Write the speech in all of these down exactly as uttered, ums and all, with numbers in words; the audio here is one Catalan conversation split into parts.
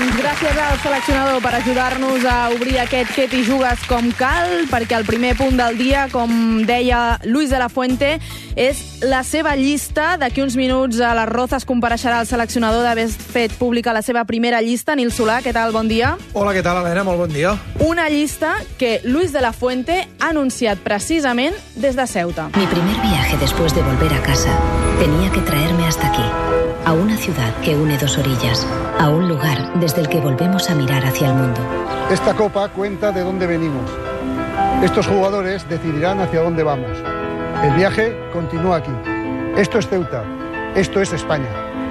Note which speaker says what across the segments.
Speaker 1: Doncs gràcies al seleccionador per ajudar-nos a obrir aquest Què t'hi jugues com cal, perquè el primer punt del dia, com deia Luis de la Fuente, és la seva llista. D'aquí uns minuts a les Rozas compareixerà el seleccionador d'haver fet pública la seva primera llista. Nil Solà, què tal? Bon dia.
Speaker 2: Hola, què tal, Helena? Molt bon dia.
Speaker 1: Una llista que Luis de la Fuente ha anunciat precisament des de Ceuta.
Speaker 3: Mi primer viaje después de volver a casa tenía que traerme hasta aquí, a una ciudad que une dos orillas, a un lugar desde el que volvemos a mirar hacia el mundo.
Speaker 4: Esta copa cuenta de dónde venimos. Estos jugadores decidirán hacia dónde vamos. El viaje continúa aquí. Esto es Ceuta. Esto es España.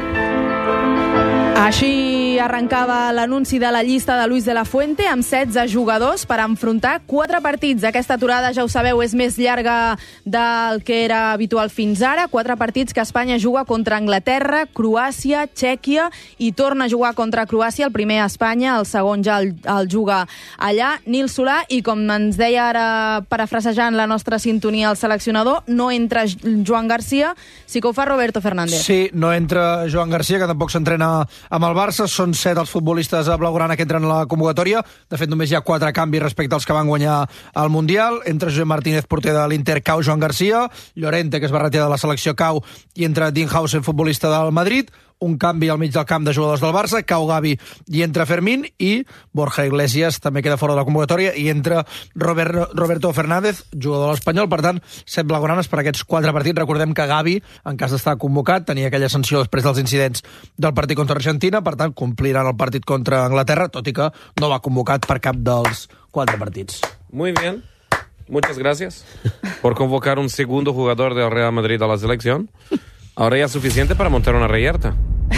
Speaker 1: Així arrencava l'anunci de la llista de Luis de la Fuente amb setze jugadors per enfrontar quatre partits. Aquesta aturada, ja ho sabeu, és més llarga del que era habitual fins ara. Quatre partits que Espanya juga contra Anglaterra, Croàcia, Txèquia i torna a jugar contra Croàcia. El primer a Espanya, el segon ja el, el juga allà. Nil Solà, i com ens deia ara, parafrasejant la nostra sintonia al seleccionador, no entra Joan Garcia, sí que ho fa Roberto Fernández.
Speaker 2: Sí, no entra Joan Garcia, que tampoc s'entrena amb el Barça. Són set els futbolistes blaugrana que entren a la convocatòria. De fet, només hi ha quatre canvis respecte als que van guanyar el Mundial. Entra Josep Martínez, porter de l'Inter, cau Joan Garcia. Llorente, que es va retirar de la selecció, cau, i entra Dinhausen, futbolista del Madrid. Un canvi al mig del camp de jugadors del Barça, cau Gavi i entra Fermín, i Borja Iglesias també queda fora de la convocatòria i entra Robert, Roberto Fernández, jugador de l'Espanyol. Per tant, set blaugranes per aquests quatre partits. Recordem que Gavi, en cas d'estar convocat, tenia aquella sanció després dels incidents del partit contra Argentina, per tant, compliran el partit contra Anglaterra, tot i que no va convocat per cap dels quatre partits.
Speaker 5: Muy bien. Muchas gracias por convocar un segundo jugador del Real Madrid a la selección. Ahora ya es suficiente para montar una reyerta.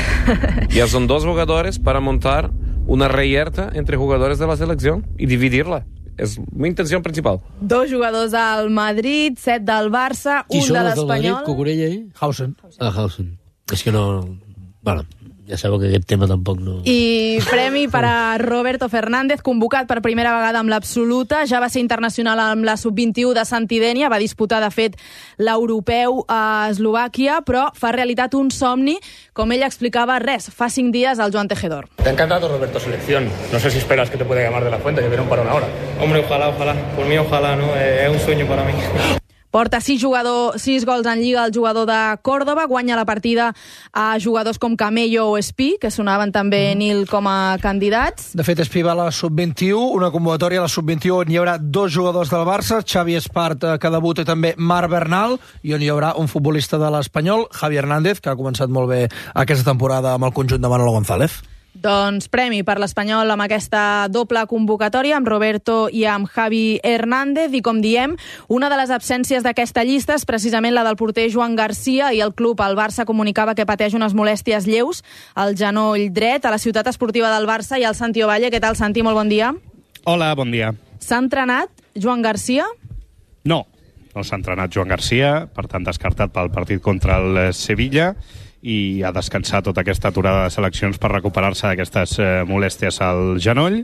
Speaker 5: Ya son dos jugadores para montar una reyerta entre jugadores de la selección y dividirla. És mi intenció principal.
Speaker 1: Dos jugadors al Madrid, set del Barça, un de l'Espanyol.
Speaker 6: Cucurella i...
Speaker 2: Hausen.
Speaker 6: Ah, Hausen. És que no... Bueno, ja sabeu que aquest tema tampoc no...
Speaker 1: I premi per a Roberto Fernández, convocat per primera vegada amb l'absoluta. Ja va ser internacional amb la sub vint-i-u de Santidènia, va disputar, de fet, l'europeu a Eslovàquia, però fa realitat un somni, com ell explicava, res, fa cinc dies al Joan Tejedor.
Speaker 7: Te ha encantado, Roberto, selección. No sé si esperas que te pueda llamar de la Fuente, que viene un parón ahora. Hombre, ojalá, ojalá. Por mí, ojalá, ¿no? Eh, es un sueño para mí.
Speaker 1: Porta sis, jugador, sis gols en Lliga el jugador de Córdoba, guanya la partida a jugadors com Camello o Espí, que sonaven també, Nil, com a candidats.
Speaker 2: De fet, Espí va a la sub vint-i-u, una convocatòria a la sub vint-i-u on hi haurà dos jugadors del Barça, Xavi Espart, que debuta, i també Marc Bernal, i on hi haurà un futbolista de l'Espanyol, Javi Hernández, que ha començat molt bé aquesta temporada amb el conjunt de Manolo González.
Speaker 1: Doncs premi per l'Espanyol amb aquesta doble convocatòria, amb Roberto i amb Javi Hernández. I com diem, una de les absències d'aquesta llista és precisament la del porter Joan Garcia, i el club, el Barça, comunicava que pateix unes molèsties lleus al genoll dret. A la ciutat esportiva del Barça i al Santi Ovalle. Què tal, Santi? Molt bon dia.
Speaker 8: Hola, bon dia.
Speaker 1: S'ha entrenat Joan Garcia?
Speaker 8: No, no s'ha entrenat Joan Garcia, per tant descartat pel partit contra el Sevilla, i ha descansat tota aquesta aturada de seleccions per recuperar-se d'aquestes eh, molèsties al genoll.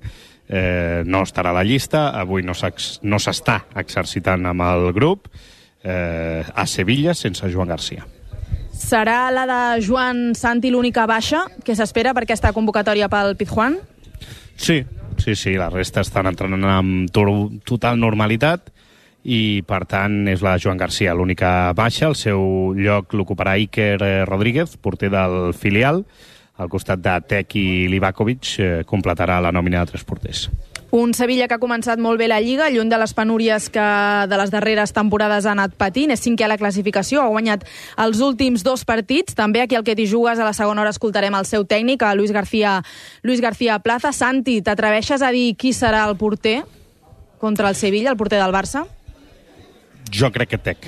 Speaker 8: Eh, no estarà a la llista, avui no s'està exercitant amb el grup eh, a Sevilla sense Joan Garcia.
Speaker 1: Serà la de Joan Santi l'única baixa que s'espera per aquesta convocatòria pel Pizjuán?
Speaker 8: Sí, sí, sí, la resta estan entrenant amb total normalitat, i per tant és la Joan Garcia l'única baixa. El seu lloc l'ocuparà Iker Rodríguez, porter del filial. Al costat de Tec i Livakovic eh, completarà la nòmina de tres porters.
Speaker 1: Un Sevilla que ha començat molt bé la Lliga, lluny de les penúries que de les darreres temporades ha anat patint. És cinquè a la classificació, ha guanyat els últims dos partits. També aquí al Que t'hi jugues, a la segona hora, escoltarem el seu tècnic, a Luis García, Luis García Plaza. Santi, t'atreveixes a dir qui serà el porter contra el Sevilla, el porter del Barça?
Speaker 8: Jo crec que Tec.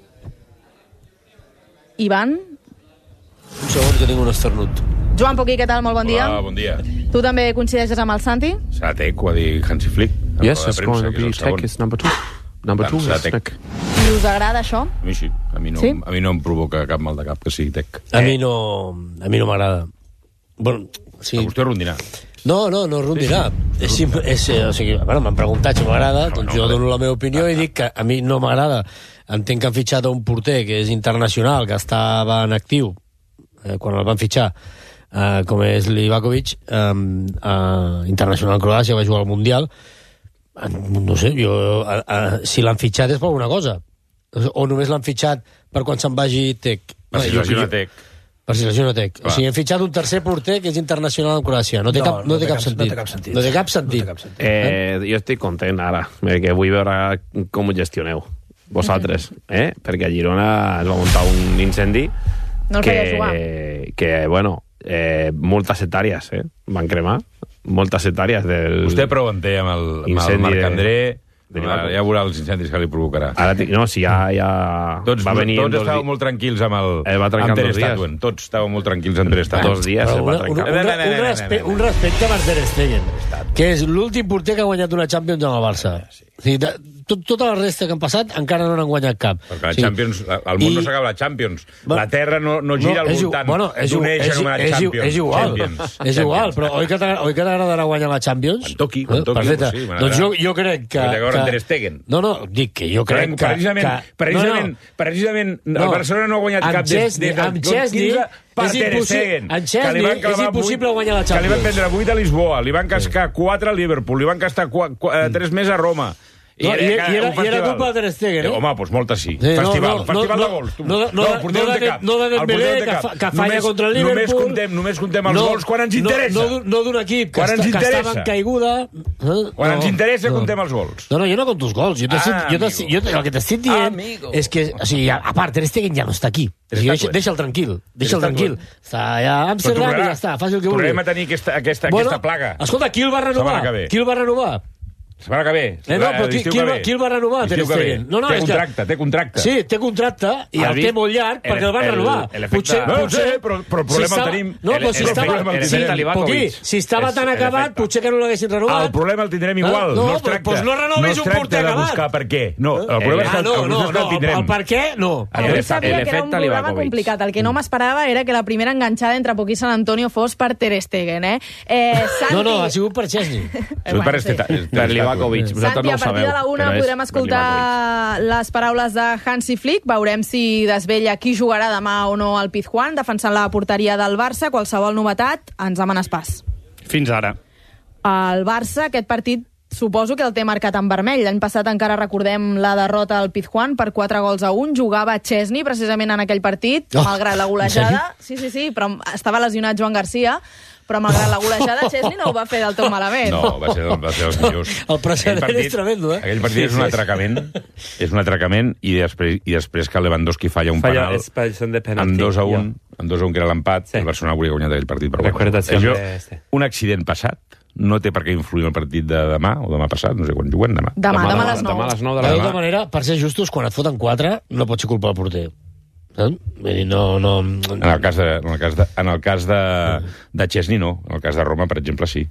Speaker 1: Ivan?
Speaker 6: Un segon, que tinc un esternut.
Speaker 1: Joan Poquí, què tal? Molt bon dia.
Speaker 9: Hola, bon dia.
Speaker 1: Tu també coincideixes amb el Santi?
Speaker 9: Serà Tec, ho ha dit Hansi Flick.
Speaker 5: Yes, it's going to be Tec, is number two. Number two is Tec.
Speaker 1: I us agrada això?
Speaker 9: A mi sí. A mi no,
Speaker 1: sí?
Speaker 9: a mi no em provoca cap mal de cap que sigui Tec.
Speaker 6: A mi no, a mi no m'agrada. Bueno, sí.
Speaker 9: A vostè rondirà.
Speaker 6: No, no, no rondirà. Sí, sí. És, és, és, o sigui, bueno, m'han preguntat si m'agrada, doncs jo dono la meva opinió i dic que a mi no m'agrada. Entenc que han fitxat un porter que és internacional, que estava en actiu eh, quan el van fitxar uh, com és Livakovic, um, uh, internacional en Croàcia, va jugar al Mundial. Uh, no sé, jo, uh, uh, si l'han fitxat és per alguna cosa. O només l'han fitxat per quan se'n vagi Tec.
Speaker 9: Per si lesiona Tec.
Speaker 6: Per si lesiona Tec. O sigui, han fitxat un tercer porter que és internacional en Croàcia. No té, no, cap, no, no té cap, cap sentit. No té cap sentit. No té cap sentit. No té cap sentit.
Speaker 5: Eh, jo estic content ara, perquè vull veure com ho gestioneu. Vosaltres, eh? Perquè a Girona es va muntar un incendi
Speaker 1: no
Speaker 5: que, que, bueno, eh, moltes hectàrees, eh? Van cremar moltes hectàrees del...
Speaker 9: Vostè prou en té amb el, amb el Marc André, de... ja, ja veurà els incendis que li provocarà.
Speaker 5: Ara, no, si ja... ja
Speaker 9: tots
Speaker 5: va venir
Speaker 9: tots estàveu
Speaker 5: di...
Speaker 9: molt tranquils amb el
Speaker 5: eh, va
Speaker 9: amb Ter
Speaker 5: dos
Speaker 9: Stegen. Tots estàveu molt tranquils amb Ter Stegen.
Speaker 5: Dos dies
Speaker 6: una,
Speaker 5: se va trencar.
Speaker 6: Una, una, un, respe, un respecte per Ter Stegen, que és l'últim porter que ha guanyat una Champions amb el Barça. Sí. O sigui, de, tot, tota la resta que han passat encara no n'han guanyat cap.
Speaker 9: Perquè la
Speaker 6: sí.
Speaker 9: Champions, el món I... no s'acaba la Champions. La Terra no, no gira no, al voltant
Speaker 6: bueno, d'un eix anomenat Champions. És igual,
Speaker 9: Champions.
Speaker 6: és igual, però oi que t'agradarà guanyar la Champions?
Speaker 9: Quan toqui, quan toqui.
Speaker 6: Perfecte. Sí, doncs jo, jo crec que...
Speaker 9: que... Ter Stegen.
Speaker 6: No, no, dic que jo crec que...
Speaker 9: Precisament, que... precisament, no, no. precisament no. el Barcelona no ha guanyat cap des de
Speaker 6: amb Chesney
Speaker 9: per Ter Stegen.
Speaker 6: En Chesney és impossible guanyar la Champions.
Speaker 9: Que li van prendre vuit a Lisboa, li van cascar quatre a Liverpool, li van cascar tres més a Roma.
Speaker 6: No, i, era, i, era, i era culpa de Ter Stegen, eh?
Speaker 9: Home, doncs moltes sí.
Speaker 6: sí
Speaker 9: festival,
Speaker 6: no, no,
Speaker 9: festival
Speaker 6: no,
Speaker 9: de gols. Tu.
Speaker 6: No, no, no, no, de cap. No de Dembélé, que, fa, que falla només, contra el Liverpool.
Speaker 9: Només contem, només contem els no, gols quan ens interessa.
Speaker 6: No, no, no d'un equip que, està, que estava en caiguda.
Speaker 9: Quan no, ens interessa no. contem els gols.
Speaker 6: No, no, jo no conto els gols. Jo ah, jo jo, el que t'estic dient amigo. és que, o sigui, a part, Ter Stegen ja no està aquí. O sigui, deixa, deixa'l tranquil, deixa'l tranquil. Està allà a Amsterdam i ja està, faci el que vulgui.
Speaker 9: Tornem a tenir aquesta plaga.
Speaker 6: Escolta, qui el va renovar? Qui el va renovar?
Speaker 9: Setmana que ve.
Speaker 6: Eh, no, però qui, qui, el va, qui el va renovar, Ter Stegen? No, no,
Speaker 9: té contracte, té contracte.
Speaker 6: Sí, té contracte, i el, el té molt llarg perquè el van renovar.
Speaker 9: Potser, no, no sé, però, però el problema si el tenim.
Speaker 6: No, però si estava, sí, si estava tan acabat, potser que no l'haguessin renovat.
Speaker 9: El problema el tindrem igual.
Speaker 6: No,
Speaker 9: no es tracta,
Speaker 6: doncs no renovis un porter acabat.
Speaker 9: No es tracta de buscar per què. No, el problema és que el tindrem.
Speaker 6: El per què, no.
Speaker 1: Jo sabia que era un programa complicat. El que no m'esperava era que la primera enganxada entre Poc i Sant Antonio fos per Ter Stegen, eh?
Speaker 6: No, no, ha sigut per Chesney.
Speaker 9: Ha sigut per
Speaker 5: Livakovic.
Speaker 1: Santi, a partir de la una podrem escoltar les paraules de Hansi Flick. Veurem si desvella qui jugarà demà o no al Pizjuán, defensant la porteria del Barça. Qualsevol novetat, ens demanes pas.
Speaker 8: Fins ara.
Speaker 1: El Barça, aquest partit, suposo que el té marcat en vermell. L'any passat encara recordem la derrota al Pizjuán per quatre gols a un. Jugava Chesney, precisament, en aquell partit, oh, malgrat la golejada. Sí, sí, sí, però estava lesionat Joan Garcia. Però malgrat la golejada, Chesney no ho va fer del tot malament.
Speaker 9: No, va ser, va ser dels millors.
Speaker 6: El precedent és tremendo, eh?
Speaker 9: Aquell partit és un atracament, és un atracament, i després, i després que Lewandowski falla un falla, penal amb dos a un, amb dos a un que era l'empat, sí. El Barcelona hauria guanyat aquell partit. Per això, un accident passat no té per què influir en el partit de demà, o demà passat, no sé quan juguem, demà.
Speaker 1: Demà, demà, demà a les nou.
Speaker 5: Demà a les nou de la
Speaker 6: de tota manera, per ser justos, quan et foten quatre, no pot ser culpa del porter. No, no...
Speaker 9: En el cas de, en el cas de, en el cas de, de Chesney, no. En el cas de Roma, per exemple, sí.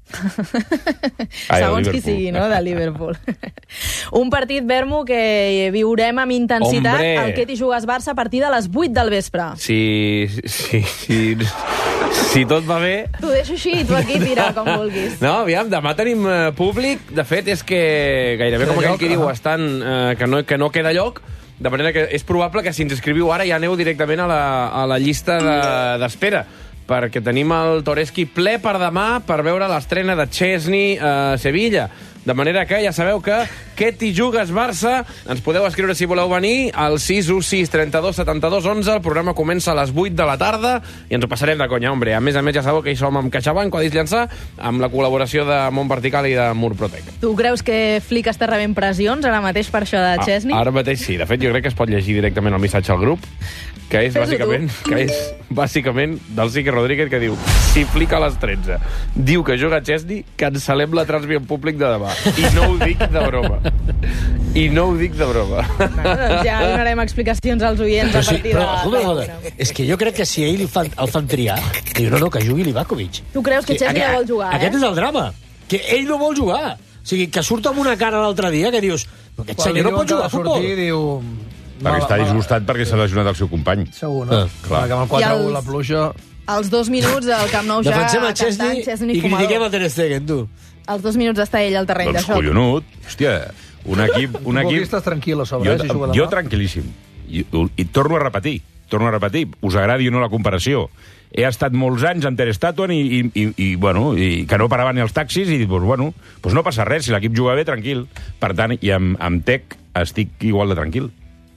Speaker 1: Ai, segons qui sigui, no?, de Liverpool. Un partit, Bermu, que viurem amb intensitat. Hombre. El que t'hi jugues Barça a partir de les vuit del vespre.
Speaker 5: Si, si, si, si tot va bé...
Speaker 1: T'ho deixo així, tu aquí tira com vulguis.
Speaker 5: No, aviam, demà tenim uh, públic. De fet, és que gairebé com aquell que diu estan, uh, que, no, que no queda lloc. De manera que és probable que si ens inscriviu ara ja aneu directament a la, a la llista d'espera, de, perquè tenim el Toreski ple per demà per veure l'estrena de Chesney a Sevilla. De manera que ja sabeu que què t'hi jugues Barça, ens podeu escriure si voleu venir al sis u sis trenta-dos setanta-dos onze. El programa comença a les vuit de la tarda i ens ho passarem de conya, hombre. A més a més ja sabeu que hi som amb CaixaBank, Codis Llançà, amb la col·laboració de Mont Vertical i de Murprotec.
Speaker 1: Tu creus que Flick està rebent pressions ara mateix per això de Chesney?
Speaker 5: Ah, ara mateix sí. De fet, jo crec que es pot llegir directament el missatge al grup, que és bàsicament, que és bàsicament del Sique Rodríguez, que diu: si Flick a les tretze diu que juga Chesney, cancel·lem la transmissió en públic de demà. I no ho dic de broma. I no ho dic de broma.
Speaker 1: Bueno, doncs ja donarem explicacions als oients a partir
Speaker 6: però, de... Però, escolta, és que jo crec que si ell fan, el fan triar, diu, no, no, que jugui Livakovic.
Speaker 1: Tu creus que Chesney no vol jugar, eh?
Speaker 6: Aquest és el drama, que ell no vol jugar. O sigui, que surt amb una cara l'altre dia que dius, aquest senyor no pot jugar a futbol.
Speaker 2: Diu...
Speaker 9: Perquè està disgustat perquè s'ha lesionat el seu company.
Speaker 2: Segur, no? Ah, clar. Que amb el quatre a u la pluja...
Speaker 1: Els dos minuts al Camp Nou ja
Speaker 6: defensem a Chesney, Chesney i critiquem a Ter Stegen, tu.
Speaker 1: Els dos minuts està ell al terreny
Speaker 9: doncs
Speaker 1: de joc.
Speaker 9: Doncs collonut. Hòstia, un equip... Un equip...
Speaker 2: estàs tranquil a sobre,
Speaker 9: jo,
Speaker 2: eh, si juga demà.
Speaker 9: Jo tranquil·líssim. I, I torno a repetir. torno a repetir, us agradi o no la comparació, he estat molts anys amb Ter Stegen i, i, i, i, bueno, i que no paraven ni els taxis i dic, pues, bueno, pues no passa res, si l'equip juga bé, tranquil. Per tant, i amb, amb Tec estic igual de tranquil.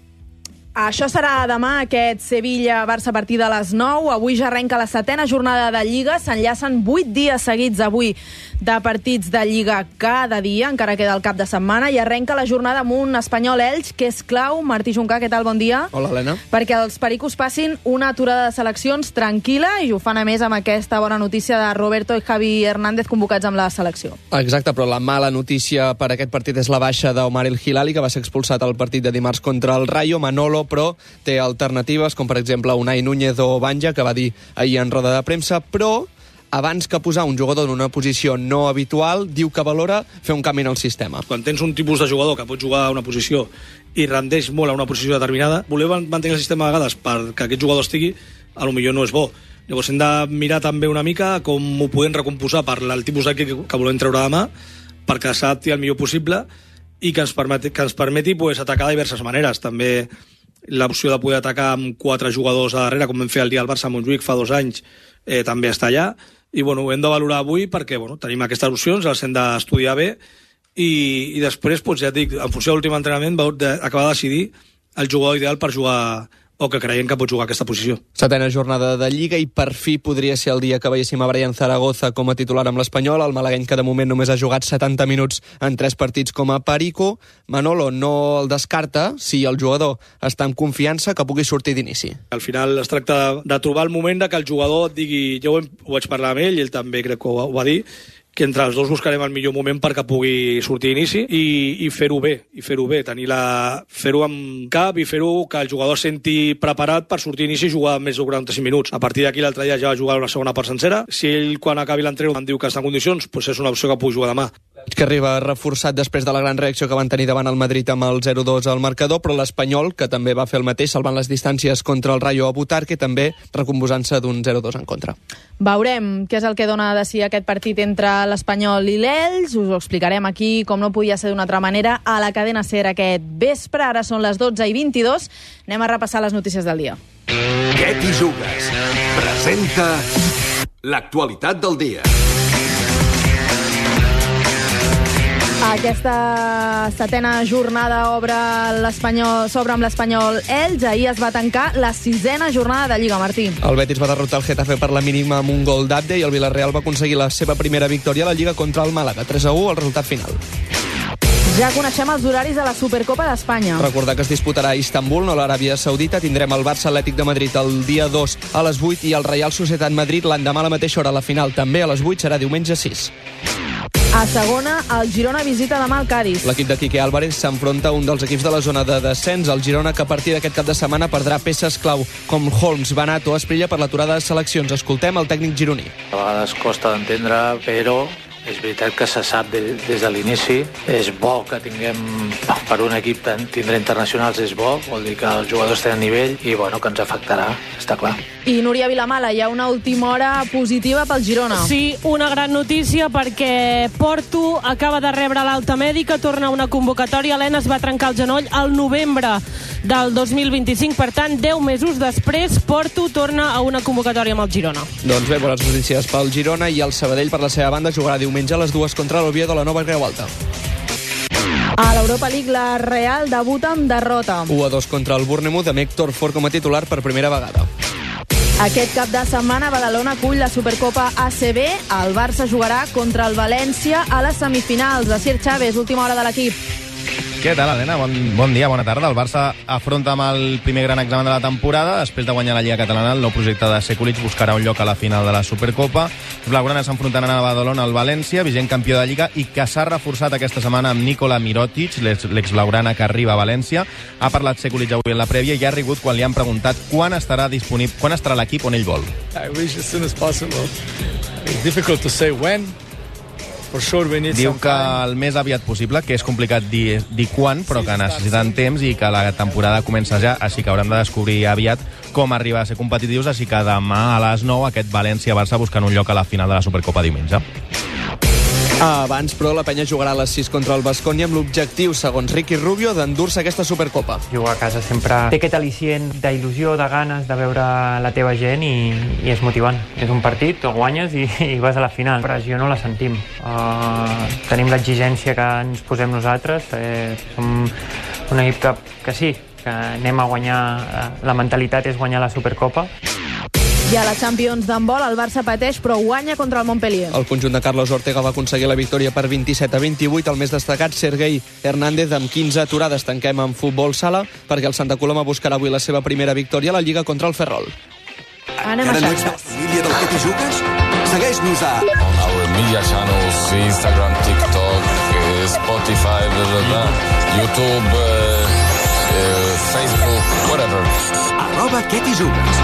Speaker 1: Això serà demà, aquest Sevilla-Barça a partir de les nou. Avui ja arrenca la setena jornada de Lliga. S'enllacen vuit dies seguits avui de partits de Lliga cada dia, encara queda el cap de setmana, i arrenca la jornada amb un Espanyol-Elx, que és clau. Martí Juncà, què tal? Bon dia.
Speaker 10: Hola, Helena.
Speaker 1: Perquè els pericos passin una aturada de seleccions tranquil·la, i ho fan a més amb aquesta bona notícia de Roberto i Javi Hernández convocats amb la selecció.
Speaker 10: Exacte, però la mala notícia per aquest partit és la baixa d'Omar El Hilali, que va ser expulsat al partit de dimarts contra el Rayo. Manolo, però té alternatives, com per exemple Unai Núñez o Banja, que va dir ahir en roda de premsa, però abans que posar un jugador en una posició no habitual, diu que valora fer un canvi en el sistema.
Speaker 11: Quan tens un tipus de jugador que pot jugar a una posició i rendeix molt a una posició determinada, voler mantenir el sistema a vegades perquè aquest jugador estigui, a lo millor no és bo. Llavors hem de mirar també una mica com ho podem recomposar per el tipus d'equip que volem treure demà, perquè s'adapti el millor possible i que ens permeti, que ens permeti pues, atacar de diverses maneres. També l'opció de poder atacar amb quatre jugadors a darrere, com vam fer el dia al Barça a Montjuïc fa dos anys, eh, també està allà. I bueno, ho hem de valorar avui perquè bueno, tenim aquestes opcions, les hem d'estudiar bé i, i després, pues, ja et dic, en funció de l'últim entrenament, va acabar de decidir el jugador ideal per jugar o que creiem que pot jugar a aquesta posició.
Speaker 10: Setena jornada de Lliga i per fi podria ser el dia que veiéssim a Brian Zaragoza com a titular amb l'Espanyol, el malagueny que de moment només ha jugat setanta minuts en tres partits com a Perico. Manolo no el descarta, si el jugador està amb confiança, que pugui sortir d'inici.
Speaker 11: Al final es tracta de, de trobar el moment de que el jugador et digui, jo ho, ho vaig parlar amb ell, ell també crec que ho, ho va dir, que entre els dos buscarem el millor moment perquè pugui sortir d'inici i, i fer-ho bé, i fer-ho bé, tenir la... fer-ho amb cap i fer-ho que el jugador senti preparat per sortir d'inici i jugar més de quaranta-cinc minuts. A partir d'aquí l'altre dia ja va jugar una segona part sencera. Si ell, quan acabi l'entrenament, em diu que està en condicions, doncs és una opció que pugui jugar demà.
Speaker 10: Que arriba reforçat després de la gran reacció que van tenir davant el Madrid amb el zero dos al marcador, però l'Espanyol, que també va fer el mateix, salvant les distàncies contra el Rayo a Butarque, també recomposant-se d'un zero dos en contra.
Speaker 1: Veurem què és el que dona de si aquest partit entre l'Espanyol i l'Elx. Us ho explicarem aquí, com no podia ser d'una altra manera, a la cadena SER aquest vespre. Ara són les dotze i vint-i-dos. Anem a repassar les notícies del dia.
Speaker 12: Què t'hi jugues? Presenta l'actualitat del dia.
Speaker 1: Aquesta setena jornada obre l'Espanyol, s'obre amb l'Espanyol Elx. Ahir es va tancar la sisena jornada de Lliga, Martí.
Speaker 10: El Betis va derrotar el Getafe per la mínima amb un gol d'Abde i el Villarreal va aconseguir la seva primera victòria a la Lliga contra el Màlaga. tres a u el resultat final.
Speaker 1: Ja coneixem els horaris de la Supercopa d'Espanya.
Speaker 10: Recordar que es disputarà a Istanbul, no a l'Aràbia Saudita. Tindrem el Barça Atlètic de Madrid el dia dos a les vuit i el Real Societat Madrid l'endemà a la mateixa hora. La final també a les vuit, serà diumenge sis.
Speaker 1: A segona, el Girona visita demà el Cádiz.
Speaker 10: L'equip de Quique Álvarez s'enfronta a un dels equips de la zona de descens, el Girona, que a partir d'aquest cap de setmana perdrà peces clau com Holmes, Banato, Esprilla per l'aturada de seleccions. Escoltem el tècnic gironí.
Speaker 13: A vegades costa d'entendre, però és veritat que se sap de, des de l'inici. És bo que tinguem, per un equip tindre internacionals és bo, vol dir que els jugadors tenen nivell i bueno, que ens afectarà, està clar.
Speaker 1: I Núria Vilamala, hi ha una última hora positiva pel Girona.
Speaker 14: Sí, una gran notícia perquè Porto acaba de rebre l'alta mèdica, torna a una convocatòria. Helena es va trencar el genoll al novembre del dos mil vint-i-cinc, per tant, deu mesos després, Porto torna a una convocatòria amb el Girona.
Speaker 10: Doncs bé, bones notícies pel Girona, i el Sabadell, per la seva banda, jugarà diumenge a les dues contra l'Oviedo a la Nova Creu Alta.
Speaker 1: A l'Europa League, la Real debuta amb derrota.
Speaker 10: u a dos contra el Bournemouth, amb Héctor Ford com a titular per primera vegada.
Speaker 1: Aquest cap de setmana, Badalona acull la Supercopa A C B. El Barça jugarà contra el València a les semifinals. Asier Chávez, última hora de l'equip.
Speaker 15: Què tal, Helena? Bon, bon dia, bona tarda. El Barça afronta amb el primer gran examen de la temporada. Després de guanyar la Lliga Catalana, el nou projecte de Sekulic buscarà un lloc a la final de la Supercopa. Els blaugrana s'enfrontaran a Badalona al València, vigent campió de Lliga, i que s'ha reforçat aquesta setmana amb Nikola Mirotic, l'ex-blaugrana que arriba a València. Ha parlat Sekulic avui en la prèvia i ha rigut quan li han preguntat quan estarà disponible, quan estarà l'equip on ell vol.
Speaker 16: I wish as soon as possible. It's difficult to say when. Sure,
Speaker 15: diu que el més aviat possible, que és complicat dir, dir quan, però que necessiten temps i que la temporada comença ja, així que haurem de descobrir aviat com arribar a ser competitius, així que demà a les nou aquest València-Barça buscant un lloc a la final de la Supercopa diumenge.
Speaker 10: Abans, però, la penya jugarà a les sis contra el Baskonia amb l'objectiu, segons Ricky Rubio, d'endur-se aquesta Supercopa.
Speaker 17: Jugar a casa sempre té aquest al·licient d'il·lusió, de ganes de veure la teva gent i, i és motivant. És un partit, o guanyes i, i vas a la final. Pressió no la sentim. Uh, tenim l'exigència que ens posem nosaltres. Eh, som un equip que, que sí, que anem a guanyar, la mentalitat és guanyar la Supercopa.
Speaker 1: I a la Champions d'handbol el Barça pateix però guanya contra el Montpellier.
Speaker 10: El conjunt de Carlos Ortega va aconseguir la victòria per vint-i-set a vint-i-vuit. El més destacat, Sergei Hernández, amb quinze aturades. Tanquem amb futbol sala perquè el Santa Coloma buscarà avui la seva primera victòria a la Lliga contra el Ferrol.
Speaker 1: Anem a xarxes.
Speaker 12: La família del que t'hi jugues? Segueix-nos a...
Speaker 18: On our media channels, Instagram, TikTok, Spotify, blah, blah, blah, YouTube, uh, uh, Facebook, whatever.
Speaker 12: Arroba que t'hi jugues.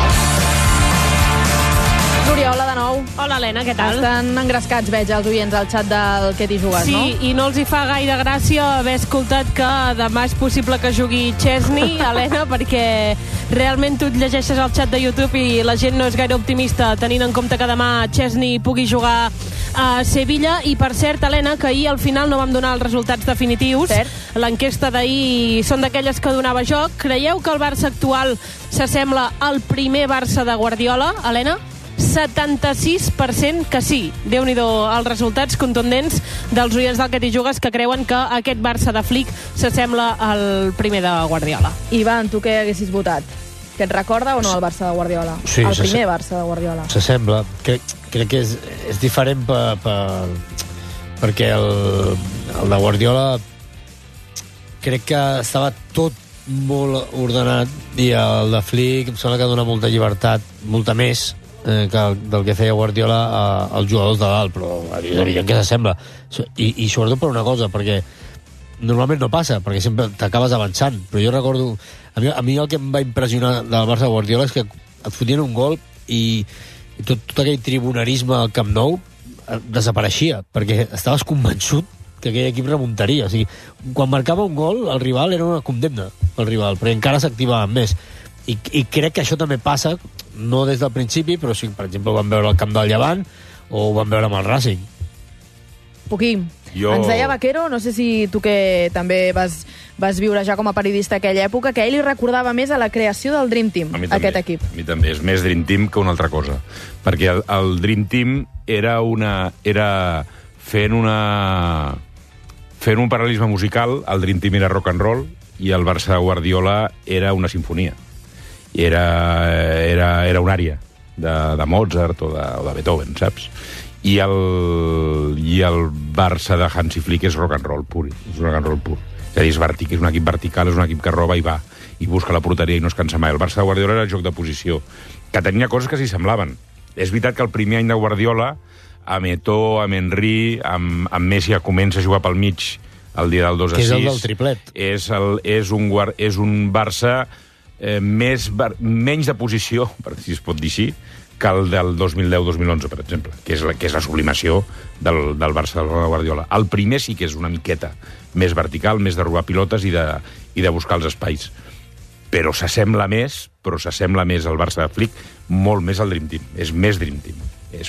Speaker 1: Núria, hola de nou.
Speaker 14: Hola, Helena, què tal?
Speaker 1: Estan engrescats, veig, els oients al xat del que t'hi jugues,
Speaker 14: sí,
Speaker 1: no?
Speaker 14: Sí, i no els hi fa gaire gràcia haver escoltat que demà és possible que jugui Chesney, Helena, perquè realment tu et llegeixes al xat de YouTube i la gent no és gaire optimista, tenint en compte que demà Chesney pugui jugar a Sevilla. I, per cert, Helena, que ahir al final no vam donar els resultats definitius. L'enquesta d'ahir són d'aquelles que donava joc. Creieu que el Barça actual s'assembla al primer Barça de Guardiola, Helena? setanta-sis per cent que sí. Déu-n'hi-do els resultats contundents dels oients del que t'hi jugues, que creuen que aquest Barça de Flick s'assembla al primer de Guardiola.
Speaker 1: Ivan, tu què haguessis votat? Que et recorda o no el Barça de Guardiola?
Speaker 6: Sí,
Speaker 1: el primer Barça de Guardiola.
Speaker 6: S'assembla. Crec, crec que és, és diferent per, per, perquè el, el de Guardiola crec que estava tot molt ordenat i el de Flick em sembla que dona molta llibertat, molta més Eh, que el, del que feia Guardiola a, als jugadors de dalt, però és evident que s'assembla. I, i sobretot per una cosa, perquè normalment no passa, perquè sempre t'acabes avançant, però jo recordo a mi, a mi el que em va impressionar del Barça de Guardiola és que et fotien un gol i, i tot, tot aquell tribunarisme al Camp Nou desapareixia, perquè estaves convençut que aquell equip remuntaria. O sigui, quan marcava un gol, el rival era una condemna, el rival, perquè encara s'activaven més. I, i crec que això també passa, no des del principi, però sí, per exemple, ho vam veure al camp del Llevant o ho vam veure amb el Racing.
Speaker 1: Puquí, jo... ens deia Vaquero, no sé si tu que també vas, vas viure ja com a periodista aquella època, que ell li recordava més a la creació del Dream Team, aquest equip.
Speaker 9: A mi també, és més Dream Team que una altra cosa, perquè el, el Dream Team era una... era fent una... fent un paral·lelisme musical, el Dream Team era rock and roll i el Barça de Guardiola era una sinfonia. I era, era, era una ària de, de Mozart o de, o de Beethoven, saps? I el, i el Barça de Hansi Flick és rock and roll pur, és rock and roll pur. És a dir, és, vertic, és un equip vertical, és un equip que roba i va, i busca la porteria i no es cansa mai. El Barça de Guardiola era el joc de posició, que tenia coses que s'hi semblaven. És veritat que el primer any de Guardiola, amb Eto'o, amb Henry, amb, amb Messi, comença a jugar pel mig el dia del dos a sis.
Speaker 6: Que és el del triplet.
Speaker 9: És, el, és, un, és un Barça... Eh, més, menys de posició, per si es pot dir així, que el del dos mil deu dos mil onze, per exemple, que és la, que és la sublimació del, del Barça de Guardiola. El primer sí que és una miqueta més vertical, més de robar pilotes i de, i de buscar els espais. Però s'assembla més, però s'assembla més al Barça de Flick, molt més al Dream Team. És més Dream Team. És...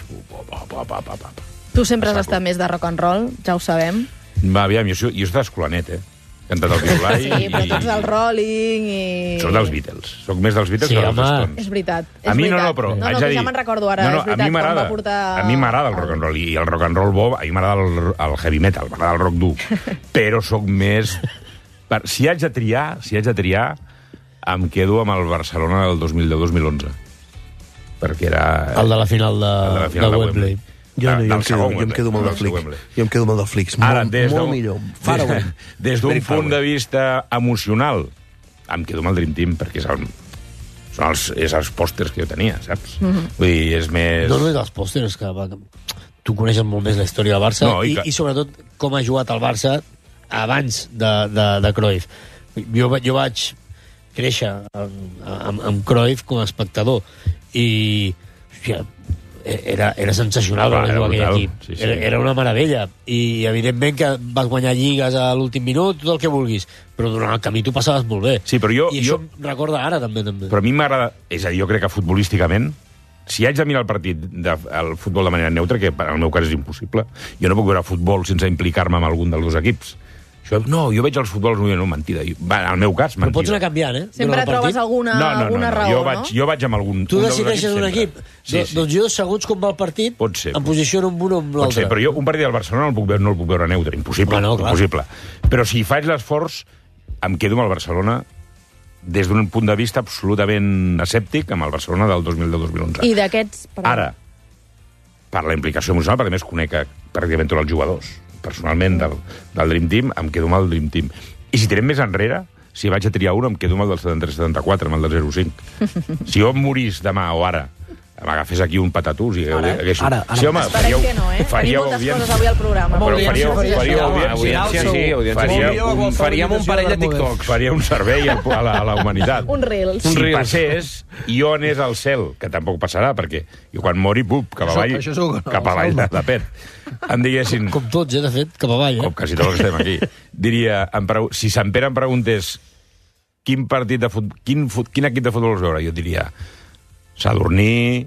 Speaker 1: Tu sempre has estat més de rock and roll, ja ho sabem.
Speaker 9: Va, aviam, jo, jo soc d'Escolanet, eh? Cantat el violà i...
Speaker 1: Sí, però tu ets del Rolling i...
Speaker 9: Soc dels Beatles. Soc més dels Beatles
Speaker 1: sí,
Speaker 9: que dels Stones.
Speaker 1: És veritat. És
Speaker 9: a mi
Speaker 1: veritat.
Speaker 9: no, no, però...
Speaker 1: No, no, que ja me'n recordo ara,
Speaker 9: no, no,
Speaker 1: és veritat,
Speaker 9: a mi m'agrada
Speaker 1: portar...
Speaker 9: a mi m'agrada el rock and roll, i el rock and roll bo, a mi m'agrada el, el heavy metal, m'agrada el rock dur, però sóc més... Per... Si haig de triar, si haig de triar, em quedo amb el Barcelona del dos mil deu dos mil onze. Perquè era...
Speaker 6: El de la final de,
Speaker 9: el de, la final
Speaker 6: de,
Speaker 9: de
Speaker 6: Wembley.
Speaker 9: Wembley.
Speaker 19: Jo, no, jo, em quedo, jo em quedo amb el de Flick. Jo em quedo amb el de Flick.
Speaker 9: Ara,
Speaker 19: molt,
Speaker 9: des
Speaker 19: molt millor. Far away.
Speaker 9: Des d'un punt de vista emocional, em quedo amb el Dream Team, perquè és el, són els, és els pòsters que jo tenia, saps? Mm-hmm. Vull dir, és més...
Speaker 6: No només els pòsters, que va, tu coneixes molt més la història del Barça, no, i, i, que... i sobretot com ha jugat el Barça abans de, de, de Cruyff. Jo, jo vaig créixer amb, amb, amb Cruyff com a espectador, i... Hòstia, Era, era sensacional ah, era aquell equip. Sí, sí. Era, era una meravella. I, evidentment, que vas guanyar lligues a l'últim minut, tot el que vulguis. Però durant el camí tu passaves molt bé.
Speaker 9: Sí, però jo,
Speaker 6: I això
Speaker 9: jo...
Speaker 6: em recorda ara, també. també.
Speaker 9: Però a mi m'agrada... És a dir, jo crec que futbolísticament si haig de mirar el partit de, el futbol de manera neutra, que en el meu cas és impossible, jo no puc veure futbol sense implicar-me amb algun dels dos equips. Això, no, jo veig els futbols, no, mentida. Va, en el meu cas, mentida.
Speaker 6: Però pots anar canviant, eh?
Speaker 1: Sempre trobes alguna,
Speaker 9: no, no, no,
Speaker 1: alguna
Speaker 9: no,
Speaker 1: raó,
Speaker 9: jo
Speaker 1: no?
Speaker 9: vaig, jo vaig amb algun...
Speaker 6: Tu decideixes un equip?
Speaker 9: Sí, sí.
Speaker 6: Doncs jo, segons com va el partit,
Speaker 9: pot ser,
Speaker 6: em posiciono amb un o amb l'altre.
Speaker 9: Pot ser, però jo un partit del Barcelona no el puc veure, no el puc veure neutre, impossible.
Speaker 6: Bueno,
Speaker 9: impossible. Però si faig l'esforç, em quedo amb el Barcelona des d'un punt de vista absolutament escèptic amb el Barcelona del dos mil deu dos mil onze.
Speaker 1: I d'aquests...
Speaker 9: Ara, per la implicació emocional, perquè a més conec pràcticament tots els jugadors, personalment, del, del Dream Team, em quedo amb el Dream Team. I si tirem més enrere, si vaig a triar un, em quedo amb el del setanta-tres setanta-quatre, amb el del zero cinc. Si jo em morís demà o ara, m'agafés aquí un patatús i
Speaker 1: ara,
Speaker 9: hagués...
Speaker 1: ara, ara.
Speaker 9: Sí, home,
Speaker 1: Esperem que no, eh? Tenim moltes coses avui al programa.
Speaker 9: Però faríeu,
Speaker 5: faríeu,
Speaker 9: faríeu,
Speaker 5: audiència, sí, audiència. Un, faríem un parell de TikToks.
Speaker 9: Faria un servei a la, a la humanitat.
Speaker 1: Un Reels.
Speaker 9: Si passés, jo anés al cel, que tampoc passarà, perquè jo quan mori, pup, cap avall,
Speaker 2: això, això no,
Speaker 9: cap avall de, de pet. Em diguessin...
Speaker 6: Com tots, eh, de fet, cap avall, eh?
Speaker 9: Com quasi tots els que estem aquí. Diria, em pregu... si Sant Pere em preguntés quin partit de futbol, quin, fut... quin equip de futbol vols veure, jo diria Sadurní,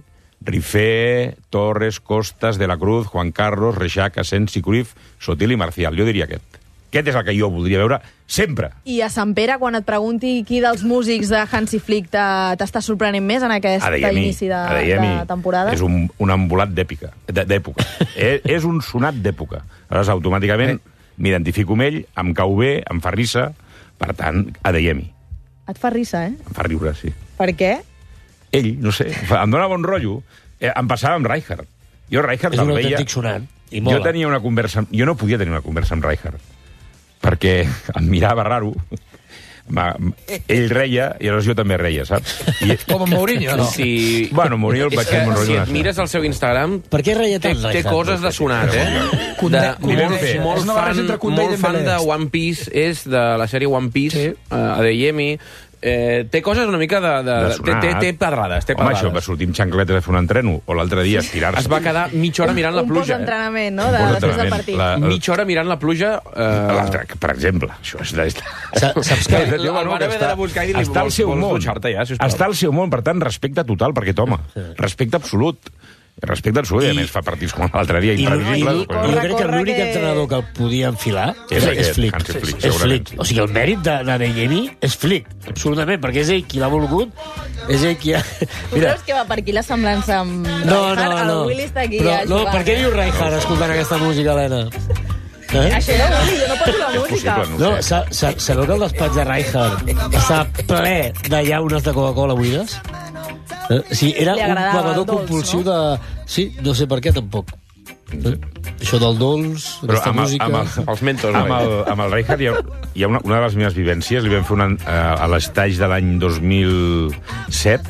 Speaker 9: Rifé, Torres, Costas, De la Cruz, Juan Carlos, Reixac, Asensi, Cruyff, Sotil i Marcial. Jo diria aquest. Aquest és el que jo voldria veure sempre.
Speaker 1: I a Sant Pere, quan et pregunti qui dels músics de Hansi Flick t'està sorprenent més en aquest
Speaker 9: Adeyemi,
Speaker 1: inici de,
Speaker 9: Adeyemi
Speaker 1: de temporada?
Speaker 9: És un, un embolat d'èpica, d'època. és, és un sonat d'època. Aleshores, automàticament m'identifico amb ell, em cau bé, em fa risa, per tant, Adeyemi.
Speaker 1: Et fa risa, eh?
Speaker 9: Em fa riure, sí.
Speaker 1: Per què?
Speaker 9: Ell, no sé, em dona bon rotllo. Eh, em passava amb Rijkaard. Jo Rijkaard
Speaker 6: és un
Speaker 9: el veia...
Speaker 6: autèntic sonat, i mola.
Speaker 9: Jo tenia una conversa... Jo no podia tenir una conversa amb Rijkaard, perquè em mirava raro. Ma, ell reia, i aleshores jo també reia, saps? I...
Speaker 2: Com amb Mourinho, no?
Speaker 5: Sí.
Speaker 9: Bueno, Mourinho el vaig fer amb
Speaker 5: Si et mires el seu Instagram...
Speaker 6: Per què reia tant,
Speaker 5: Té, té coses de sonat, eh?
Speaker 2: Condé,
Speaker 5: de,
Speaker 2: Condé,
Speaker 5: molt,
Speaker 2: fer.
Speaker 5: molt, fan, molt fan de One Piece, és de la sèrie One Piece, sí. uh, Adeyemi... Eh, té coses una mica de... de, de té, té, té pedrades, té
Speaker 9: Home,
Speaker 5: pedrades.
Speaker 9: això, va sortir amb xancletes a fer un entreno, o l'altre dia estirar-se.
Speaker 5: Es va quedar mitja hora mirant la
Speaker 1: un
Speaker 5: pluja.
Speaker 1: Un postentrenament, no?, de, després del partit.
Speaker 9: La,
Speaker 5: la... Mitja hora mirant la pluja... Eh...
Speaker 9: Per exemple, això és... De...
Speaker 6: Saps que...
Speaker 5: El van haver d'anar a buscar i dir-li,
Speaker 9: està al seu món.
Speaker 5: Ja,
Speaker 9: està al seu món, per tant, respecte total per aquest home. Respecte absolut. Respecte absolut, i a més fa partits com l'altre dia, imprevisibles.
Speaker 6: I, i, i jo crec que l'únic que... entrenador que el podia enfilar és, és, és Flick.
Speaker 9: Flick,
Speaker 6: és Flick. O sigui, el mèrit d'Adeyemi és Flick, absolutament, perquè és ell qui l'ha volgut, és ell qui ha...
Speaker 1: Mira. Creus que va per aquí la semblança amb
Speaker 6: no,
Speaker 1: Rijkaard?
Speaker 6: No, no,
Speaker 1: el Willy està aquí
Speaker 6: Però,
Speaker 1: a jugar.
Speaker 6: No, per què diu Rijkaard escoltant aquesta música, Helena?
Speaker 1: Eh? Això era Willy, jo no poso la música.
Speaker 9: Possible,
Speaker 6: no, sa, sa, sabeu que el despatx de Rijkaard està ple de llaunes de Coca-Cola buides? Eh? Sí, era un bevedor compulsiu no? de... Sí, no sé per què, tampoc. Eh? Això del dolç,
Speaker 9: però
Speaker 6: aquesta
Speaker 9: amb el,
Speaker 6: música...
Speaker 9: Amb el,
Speaker 5: els mentos,
Speaker 9: amb el, amb el Rijkaard hi ha, hi ha una, una de les meves vivències, li vam fer una, a l'estage de l'any dos mil set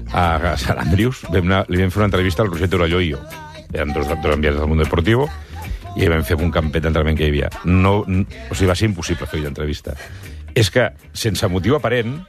Speaker 9: a Sant Andrius, vam anar, li vam fer una entrevista al Roger Torelló i jo. Eren dos, dos enviats del Mundo Deportivo i vam fer un campet d'entrenament que hi havia. No, no, o sigui, va ser impossible fer l'entrevista. És que, sense motiu aparent,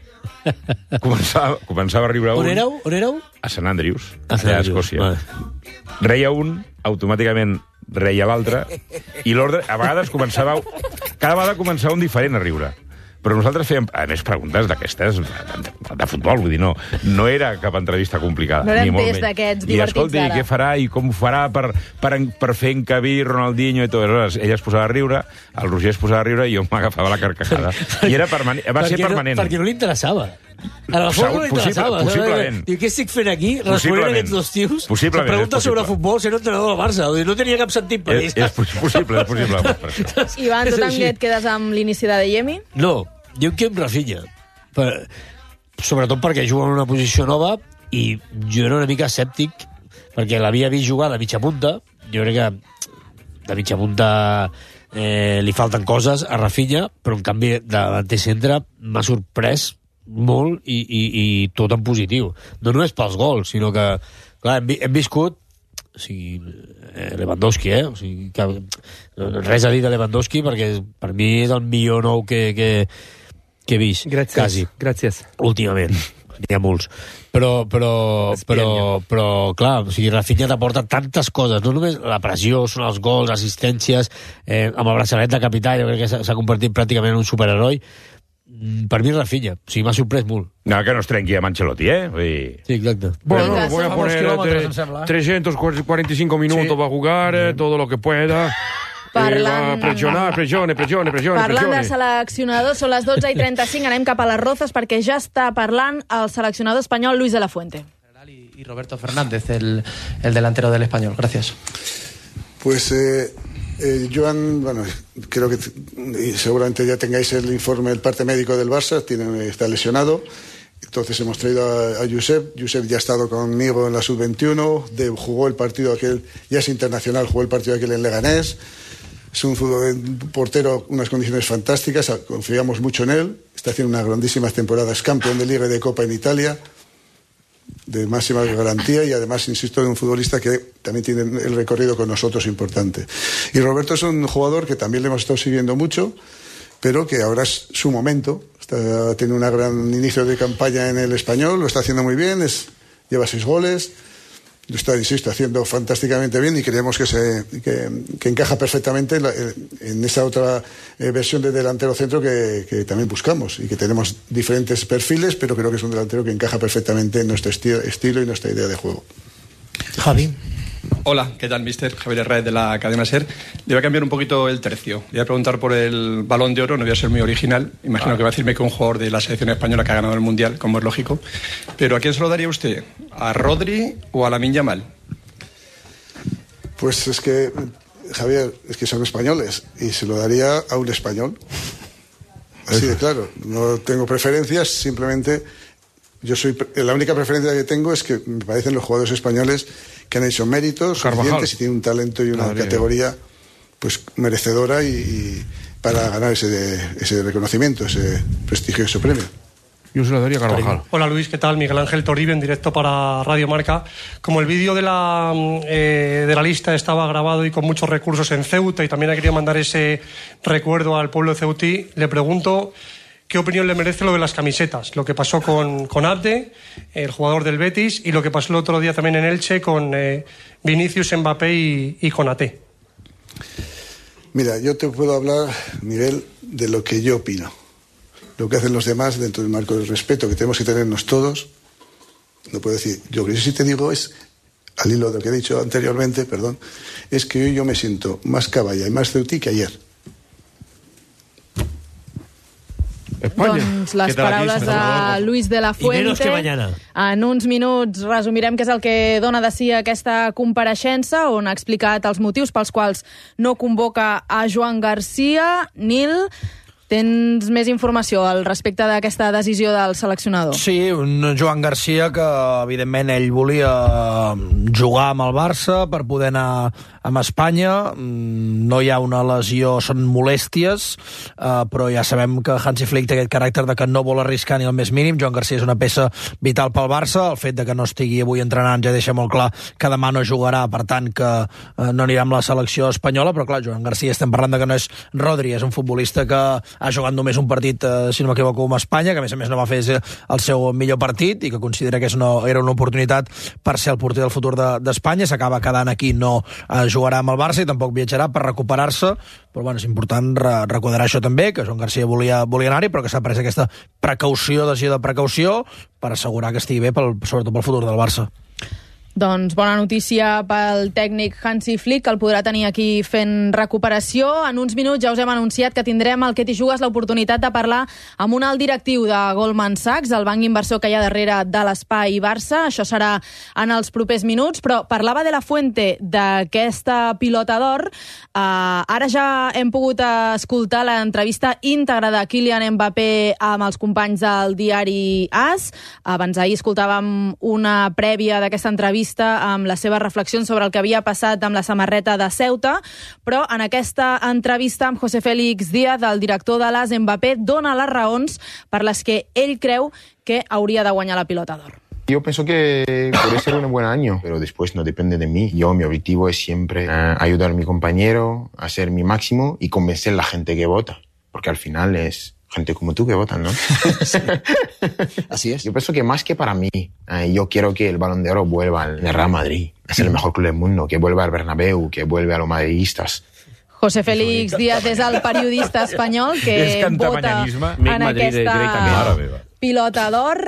Speaker 9: començava, començava a riure un...
Speaker 6: On éreu? On éreu?
Speaker 9: A Sant Andrius,
Speaker 6: a Sant
Speaker 9: allà a Escòcia. Vale. Reia un, automàticament reia l'altre, i l'ordre, a vegades començava... Cada vegada començava un diferent a riure. Però nosaltres fèiem, a més, preguntes d'aquestes de, de futbol, vull dir, no, no era cap entrevista complicada.
Speaker 1: No eren test d'aquests divertits,
Speaker 9: I escolti, ara. Què farà i com ho farà per, per, per fer encabir Ronaldinho i tot. Aleshores, ella es posava a riure, el Roger es posava a riure i jo m'agafava la carcajada. I era permanent, va ser permanent.
Speaker 6: No, perquè no li interessava. A la forma no li interessava.
Speaker 9: Possiblement.
Speaker 6: Diu, què estic fent aquí? Responent aquests dos tios que pregunta sobre futbol sent entrenador del Barça. No tenia cap sentit per
Speaker 9: és, és possible, és possible.
Speaker 1: Ivan, tu també et quedes amb l'inici d'Adeyemi?
Speaker 6: No, jo em quedo amb Rafinha. Per, sobretot perquè juga en una posició nova i jo era una mica escèptic perquè l'havia vist jugar de mitja punta. Jo crec que de mitja punta eh, li falten coses a Rafinha, però en canvi de l'anticentre m'ha sorprès molt i, i, i tot en positiu. No només pels gols, sinó que clar, hem, hem viscut o sigui, eh, Lewandowski, eh? O sigui, que, res a dir de Lewandowski perquè per mi és el millor nou que, que, que he vist.
Speaker 5: Gràcies.
Speaker 6: Quasi.
Speaker 5: Gràcies.
Speaker 6: Últimament. N'hi ha molts. Però, però, però, però, clar, o sigui, Rafinha t'aporta tantes coses, no només la pressió, són els gols, assistències, eh, amb el braçalet de capità, jo crec que s'ha convertit pràcticament en un superheroi. Per mi Rafinha, o sigui, m'ha sorprès molt.
Speaker 9: No, que no es trenqui amb Ancelotti, eh? I...
Speaker 6: Sí, exacte.
Speaker 5: Bueno,
Speaker 1: Venga,
Speaker 5: voy a poner trescientos cuarenta y cinco minutos, va a jugar eh, todo lo que pueda.
Speaker 1: Parlant...
Speaker 5: Eh, va presionar, pressione, pressione, pressione.
Speaker 1: Parlant de seleccionadors, són les dotze i trenta-cinc, anem cap a les Rozas perquè ja està parlant el seleccionador espanyol Luis de la Fuente.
Speaker 20: Y Roberto Fernández, el, el delantero del Español. Gracias.
Speaker 21: Pues, eh, eh, Joan, bueno, creo que y seguramente ya tengáis el informe, el parte médico del Barça, tiene, está lesionado. Entonces hemos traído a, a Josep. Josep ya ha estado conmigo en la sub veintiuno, de, jugó el partido aquel, ya es internacional, jugó el partido aquel en Leganés. Es un, fútbol, un portero, unas condiciones fantásticas, confiamos mucho en él. Está haciendo unas grandísimas temporadas, campeón de Liga y de Copa en Italia, de máxima garantía, y además, insisto, en un futbolista que también tiene el recorrido con nosotros importante. Y Roberto es un jugador que también le hemos estado siguiendo mucho, pero que ahora es su momento. Está, tiene un gran inicio de campaña en el Español, lo está haciendo muy bien, es, lleva seis goles, lo está, insisto, haciendo fantásticamente bien, y creemos que, se, que, que encaja perfectamente en, la, en esa otra eh, versión de delantero centro que, que también buscamos, y que tenemos diferentes perfiles, pero creo que es un delantero que encaja perfectamente en nuestro esti- estilo y nuestra idea de juego.
Speaker 20: Javi.
Speaker 22: Hola, ¿qué tal, mister? Javier Herrera de la cadena SER. Le voy a cambiar un poquito el tercio. Le voy a preguntar por el Balón de Oro, no voy a ser muy original. Imagino ah. que va a decirme que un jugador de la selección española que ha ganado el Mundial, como es lógico. Pero ¿a quién se lo daría usted? ¿A Rodri o a Lamine Yamal?
Speaker 21: Pues es que, Javier, es que son españoles, y se lo daría a un español. Así de claro. No tengo preferencias, simplemente... Yo soy la única preferencia que tengo es que me parecen los jugadores españoles que han hecho méritos suficientes y tienen un talento y una Madre categoría pues merecedora y, y para ganar ese, ese reconocimiento, ese prestigioso premio.
Speaker 5: Yo se lo daría a Carvajal.
Speaker 23: Hola Luis, ¿qué tal? Miguel Ángel Toribio en directo para Radio Marca. Como el vídeo de la eh, de la lista estaba grabado y con muchos recursos en Ceuta, y también ha querido mandar ese recuerdo al pueblo ceutí, le pregunto ¿qué opinión le merece lo de las camisetas? Lo que pasó con, con Abde, el jugador del Betis, y lo que pasó el otro día también en Elche con eh, Vinicius, Mbappé y, y Konaté.
Speaker 21: Mira, yo te puedo hablar, Miguel, de lo que yo opino. Lo que hacen los demás dentro del marco del respeto que tenemos que tenernos todos. No puedo decir, yo lo que sí te digo es, al hilo de lo que he dicho anteriormente, perdón, es que hoy yo me siento más caballa y más ceutí que ayer.
Speaker 1: Espanya. Doncs les paraules de Luis de la Fuente. En uns minuts resumirem què és el que dona de si aquesta compareixença, on ha explicat els motius pels quals no convoca a Joan Garcia. Nil, tens més informació al respecte d'aquesta decisió del seleccionador?
Speaker 2: Sí, un Joan Garcia que, evidentment, ell volia jugar amb el Barça per poder anar amb Espanya. No hi ha una lesió, són molèsties, eh, però ja sabem que Hansi Flick té aquest caràcter de que no vol arriscar ni el més mínim. Joan Garcia és una peça vital pel Barça. El fet de que no estigui avui entrenant ja deixa molt clar que demà no jugarà, per tant que eh, no anirà amb la selecció espanyola, però clar, Joan Garcia estem parlant de que no és Rodri, és un futbolista que ha jugat només un partit, eh, si no m'equivoco, amb Espanya, que a més a més no va fer el seu millor partit i que considera que és una, era una oportunitat per ser el porter del futur d'Espanya. De, s'acaba quedant aquí, no eh, jugarà amb el Barça i tampoc viatjarà per recuperar-se, però bueno, és important re recordar això també, que Joan Garcia volia, volia anar-hi, però que s'ha pres aquesta precaució, decisió de precaució, per assegurar que estigui bé, pel, sobretot pel futur del Barça.
Speaker 1: Doncs bona notícia pel tècnic Hansi Flick, que el podrà tenir aquí fent recuperació. En uns minuts ja us hem anunciat que tindrem al Que t'hi jugues l'oportunitat de parlar amb un alt directiu de Goldman Sachs, el banc inversor que hi ha darrere de l'Espai Barça. Això serà en els propers minuts, però parlava de la Fuente d'aquesta pilota d'or. Uh, ara ja hem pogut escoltar l'entrevista íntegra de Kylian Mbappé amb els companys del diari AS. Abans ahir escoltàvem una prèvia d'aquesta entrevista amb les seves reflexions sobre el que havia passat amb la samarreta de Ceuta, però en aquesta entrevista amb José Félix Díaz, el director de l'A S, Mbappé dona les raons per les que ell creu que hauria de guanyar la pilota d'or.
Speaker 24: Yo pienso que puede ser un buen año, pero después no depende de mí. Yo, mi objetivo es siempre eh, ayudar a mi compañero, hacer mi máximo y convencer a la gente que vota, porque al final es gente como tú que votan, ¿no? Sí. Así es. Yo pienso que más que para mí, eh, yo quiero que el Balón de Oro vuelva al Real Madrid. Es el mejor club del mundo, que vuelva al Bernabéu, que vuelva a los madridistas.
Speaker 1: José Félix Díaz és el periodista espanyol que vota en aquesta pilota d'or.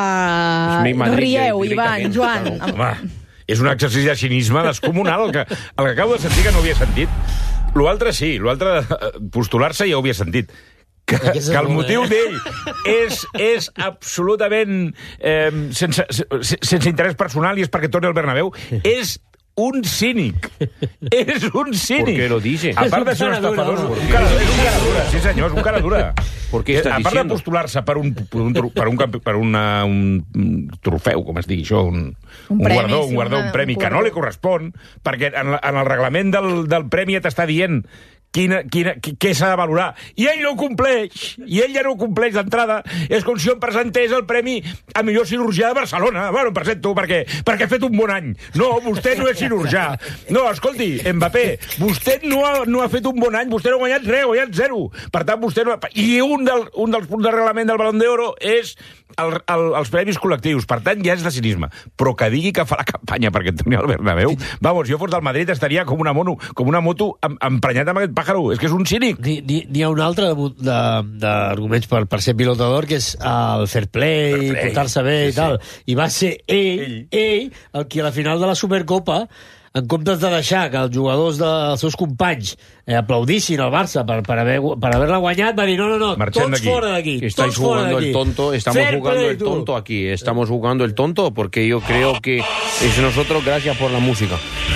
Speaker 1: Uh, rieu, Ivan, Joan.
Speaker 9: Home, és un exercici de cinisme descomunal el que, el que acabo de sentir que no havia sentit. L'altre sí, l'altre postular-se ja ho havia sentit. Que, que el motiu d'ell és, és absolutament eh, sense, sense interès personal i és perquè torni al Bernabéu, és un cínic. És un cínic.
Speaker 5: ¿Por qué lo dice?
Speaker 9: A part de ser un estafador, un cara, és un cara dura. Sí, senyor, és un cara dura.
Speaker 5: ¿Por qué estás
Speaker 9: a part de postular-se per un, per un, per un, per una, un trofeu, com es digui això, un, un, un guardó, un, guardó, un premi, que no li correspon, perquè en, en el reglament del, del premi t'està dient Quina, quina, què s'ha de valorar. I ell no ho compleix. I ell ja no ho compleix d'entrada. És com si em presentés el premi a millor cirurgià de Barcelona. Bueno, em presento perquè, perquè he fet un bon any. No, vostè no és cirurgià. No, escolti, Mbappé, vostè no ha, no ha fet un bon any, vostè no ha guanyat res, ha guanyat zero. Per tant, vostè no ha... I un, del, un dels punts de reglament del Balón d'Oro és el, el, els premis col·lectius. Per tant, ja és de cinisme. Però que digui que fa la campanya perquè torni al Bernabéu, vamos, jo fos del Madrid estaria com una, mono, com una moto emprenyat amb aquest pàjaro. És que és un cínic.
Speaker 6: N'hi ha un altre d'arguments per, per ser pilota d'or, que és el fair play, fair play. Portar-se bé sí, i tal. Sí. I va ser ell, ell, ell, el que a la final de la Supercopa, en comptes de deixar que els jugadors dels seus companys eh, aplaudissin al Barça per, per haver-la haver guanyat, va dir, no, no, no,
Speaker 9: Marchen
Speaker 6: tots fora d'aquí.
Speaker 5: Estáis jugando el tonto, estamos fair jugando play, el tonto aquí, estamos jugando el tonto, porque yo creo que es nosotros, gracias por la música.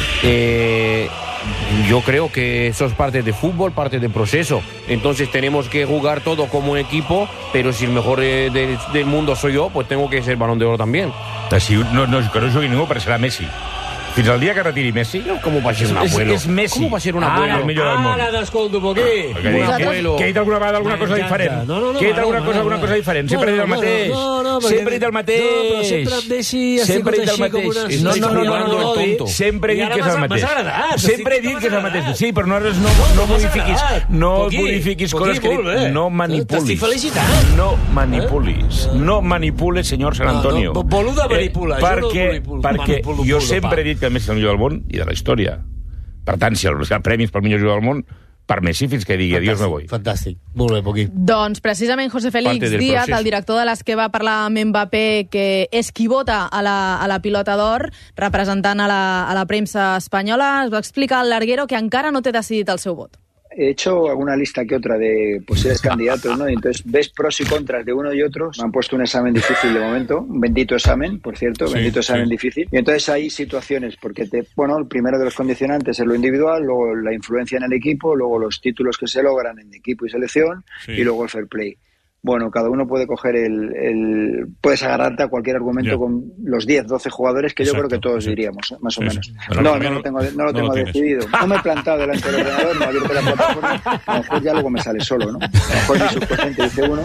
Speaker 5: Eh... Yo creo que eso es parte de fútbol, parte del proceso. Entonces tenemos que jugar todo como un equipo, pero si el mejor eh, del, del mundo soy yo, pues tengo que ser Balón de Oro también.
Speaker 9: Si no, no, que no jugui ningú, però serà Messi. Fins al dia que retiri Messi...
Speaker 5: Com va ser un abuelo?
Speaker 9: És, és Messi.
Speaker 5: Com va ser un abuelo?
Speaker 6: Ara,
Speaker 9: el millor del món.
Speaker 6: Ara t'escolto un poquí.
Speaker 9: Ah, que he dit alguna vegada alguna cosa diferent.
Speaker 6: No, no, no,
Speaker 9: que he dit alguna cosa, alguna cosa diferent. Sempre he dit el mateix.
Speaker 6: No, no,
Speaker 9: sempre he dit el mateix.
Speaker 6: No, però sempre em deixi...
Speaker 9: Sempre he dit el mateix.
Speaker 6: No, no, no, no, no,
Speaker 9: no. Sempre he dit que és el mateix. Sempre he dit que és el mateix. Sí, però no, no, no modifiquis. No modifiquis coses que he dit. No manipulis.
Speaker 6: T'estic felicitant.
Speaker 9: No manipulis. No manipules, senyor San Antonio.
Speaker 6: Boluda manipula.
Speaker 9: Perquè jo sempre he dit que el Messi és el millor del món i de la història. Per tant, si el, el premi és pel millor jugador del món, per Messi fins que digui adiós me voy.
Speaker 6: Fantàstic. Molt bé, Poquí.
Speaker 1: Doncs precisament José Félix Díaz, el director de l'Es que va parlar amb Mbappé, que és qui vota a la, a la pilota d'or, representant a la, a la premsa espanyola, es va explicar al larguero que encara no té decidit el seu vot.
Speaker 3: He hecho alguna lista que otra de posibles candidatos, ¿no? Y entonces ves pros y contras de uno y otro. Me han puesto un examen difícil de momento, un bendito examen, por cierto, sí, bendito examen sí. difícil. Y entonces hay situaciones, porque te, bueno, el primero de los condicionantes es lo individual, luego la influencia en el equipo, luego los títulos que se logran en equipo y selección, sí. y luego el fair play. Bueno, cada uno puede coger el... el puedes agarrarte a cualquier argumento yeah. con los diez, doce jugadores que exacto, yo creo que todos exacto. diríamos, más o sí, menos. Sí. No, no lo tengo, no lo tengo no decidido. No me he plantado delante del ordenador, no he abierto la plataforma, a lo mejor ya luego me sale solo, ¿no? A lo mejor mi subconsciente dice uno.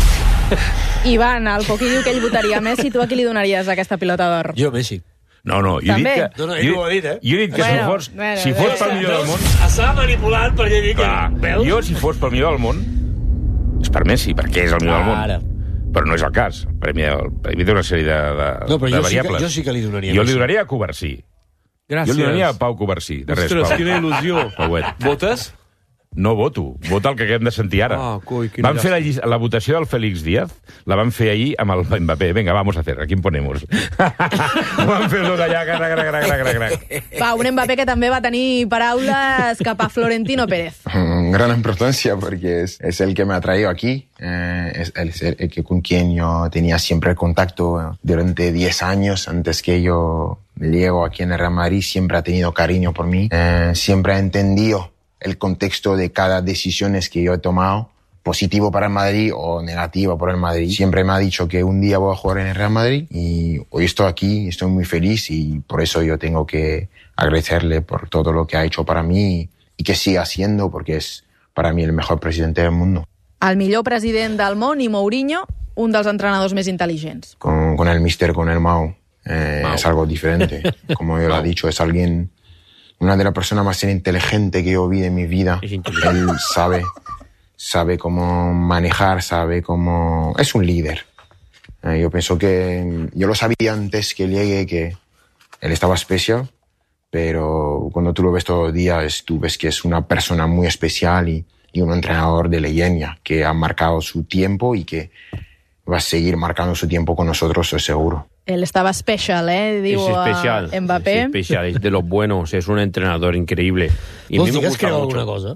Speaker 1: Ivan, el Poquí diu que ell votaria Messi, tu a qui li donaries aquesta pilota d'or?
Speaker 6: Jo, Messi.
Speaker 9: No, no, jo
Speaker 1: També?
Speaker 9: dic que...
Speaker 6: No, no, ell no ho ha dit, eh?
Speaker 9: Jo dic que bueno, si fos, bueno, si fos pel millor del món...
Speaker 6: Estava manipulant per dir que...
Speaker 9: Clar, jo, si fos pel millor del món, és per Messi, perquè és el millor del món.
Speaker 6: Ara.
Speaker 9: Però no és el cas. El premi, el premi té una sèrie de, de,
Speaker 6: no, però
Speaker 9: de
Speaker 6: jo
Speaker 9: variables.
Speaker 6: Sí que, jo sí que li donaria
Speaker 9: Jo li donaria a Covarsí.
Speaker 5: Gràcies.
Speaker 9: Jo li donaria a Pau Covarsí. De res,
Speaker 5: Ostres,
Speaker 9: Pau.
Speaker 5: quina il·lusió.
Speaker 9: Pauet.
Speaker 5: Votes?
Speaker 9: No voto. Vota el que acabem de sentir ara.
Speaker 5: Ah, coi,
Speaker 9: van fer la, la votació del Félix Díaz, la van fer ahir amb el Mbappé. Venga, vamos a hacer. ¿A quién ponemos? Van fer tot allà, gra, gra, gra, gra, gra, gra.
Speaker 1: Va, un Mbappé que també va tenir paraules cap a Florentino Pérez.
Speaker 24: Gran importancia porque es, es el que me ha traído aquí, eh, es, el, es el que con quien yo tenía siempre contacto durante diez años antes que yo llego aquí en el Real Madrid, siempre ha tenido cariño por mí, eh, siempre ha entendido el contexto de cada decisión que yo he tomado, positivo para el Madrid o negativo para el Madrid. Siempre me ha dicho que un día voy a jugar en el Real Madrid y hoy estoy aquí, estoy muy feliz y por eso yo tengo que agradecerle por todo lo que ha hecho para mí y que siga haciendo porque es para mí el mejor presidente del mundo.
Speaker 1: El millor president del món i Mourinho, un dels entrenadors més intel·ligents.
Speaker 24: Con, con el míster, con el Mau, eh, Mau. Es algo diferente. Como yo lo he dicho, es alguien... Una de las personas más inteligentes que yo vi en mi vida. Él sabe, sabe cómo manejar, sabe cómo... Es un líder. Eh, yo pienso que... Yo lo sabía antes que llegue que él estaba especial, pero cuando tú lo ves todos los días, tú ves que es una persona muy especial y, y un entrenador de leyenda que ha marcado su tiempo y que va a seguir marcando su tiempo con nosotros, estoy seguro.
Speaker 1: Él estaba special, ¿eh? Digo,
Speaker 4: es especial,
Speaker 1: a Mbappé.
Speaker 4: Es especial, es de los buenos, es un entrenador increïble. I
Speaker 6: Vols dir que es creu alguna cosa?